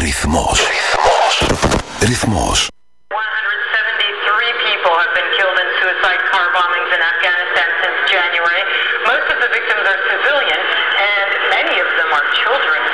Ρυθμός. 173 people have been killed in suicide car bombings in Afghanistan since January. Most of the victims are civilian, and many of them are children.